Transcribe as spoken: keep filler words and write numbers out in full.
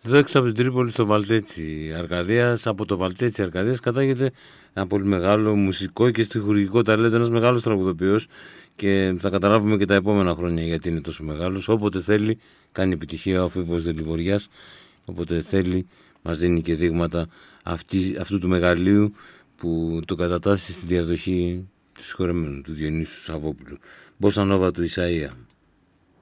Εδώ έξω από την Τρίπολη στο Βαλτέτσι Αρκαδίας, από το Βαλτέτσι Αρκαδίας κατάγεται ένα πολύ μεγάλο μουσικό και στιχουργικό ταλέντο, ένας μεγάλος τραγουδοποιός, και θα καταλάβουμε και τα επόμενα χρόνια γιατί είναι τόσο μεγάλος. Όποτε θέλει κάνει επιτυχία ο Φίβος Δελιβοριάς, όποτε θέλει μας δίνει και δείγματα αυτή, αυτού του μεγαλείου που το κατατάσσει στη διαδοχή του συγχωρεμένου, του Διονύσου Σαββόπουλου. Μπόσα Νόβα του Ισαΐα.